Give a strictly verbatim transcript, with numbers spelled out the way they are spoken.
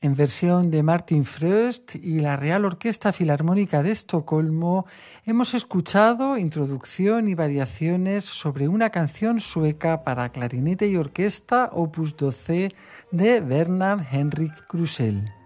En versión de Martin Fröst y la Real Orquesta Filarmónica de Estocolmo, hemos escuchado introducción y variaciones sobre una canción sueca para clarinete y orquesta opus doce de Bernard Henrik Krusell.